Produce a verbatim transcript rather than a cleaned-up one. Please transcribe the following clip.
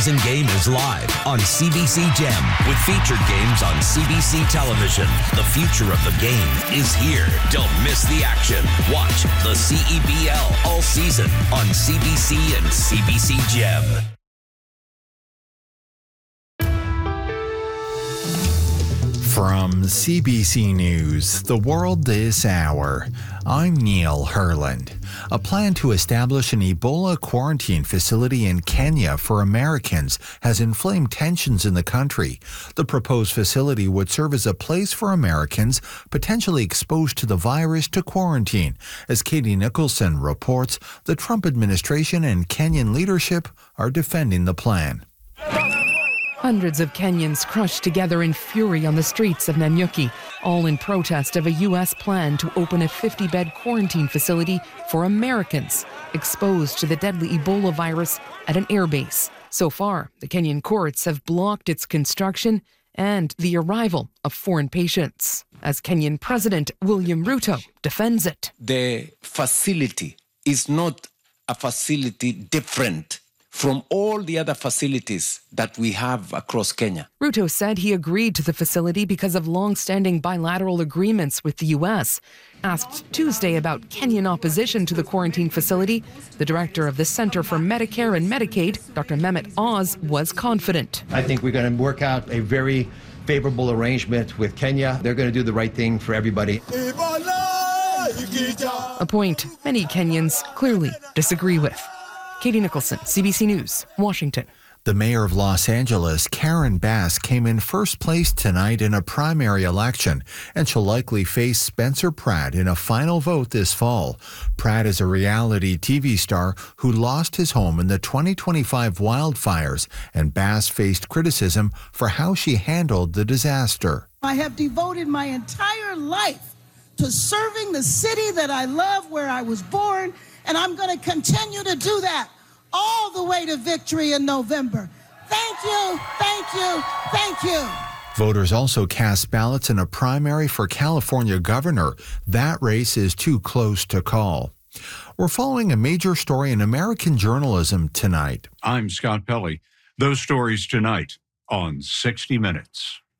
Game is live on C B C Gem with featured games on C B C television. The future of the game is here. Don't miss the action. Watch the C E B L all season on C B C and C B C Gem. From C B C News, The World This Hour, I'm Neil Herland. A plan to establish an Ebola quarantine facility in Kenya for Americans has inflamed tensions in the country. The proposed facility would serve as a place for Americans potentially exposed to the virus to quarantine. As Katie Nicholson reports, the Trump administration and Kenyan leadership are defending the plan. Hundreds of Kenyans crushed together in fury on the streets of Nanyuki, all in protest of a U S plan to open a fifty-bed quarantine facility for Americans exposed to the deadly Ebola virus at an airbase. So far, the Kenyan courts have blocked its construction and the arrival of foreign patients, as Kenyan President William Ruto defends it. The facility is not a facility different from all the other facilities that we have across Kenya. Ruto said he agreed to the facility because of long-standing bilateral agreements with the U S. Asked Tuesday about Kenyan opposition to the quarantine facility, the director of the Center for Medicare and Medicaid, Doctor Mehmet Oz, was confident. I think we're going to work out a very favorable arrangement with Kenya. They're going to do the right thing for everybody. A point many Kenyans clearly disagree with. Katie Nicholson, C B C News, Washington. The mayor of Los Angeles, Karen Bass, came in first place tonight in a primary election, and she'll likely face Spencer Pratt in a final vote this fall. Pratt is a reality T V star who lost his home in the twenty twenty-five wildfires, and Bass faced criticism for how she handled the disaster. I have devoted my entire life to serving the city that I love, where I was born, and I'm going to continue to do that all the way to victory in November. Thank you, thank you, thank you. Voters also cast ballots in a primary for California governor. That race is too close to call. We're following a major story in American journalism tonight. I'm Scott Pelley. Those stories tonight on sixty minutes.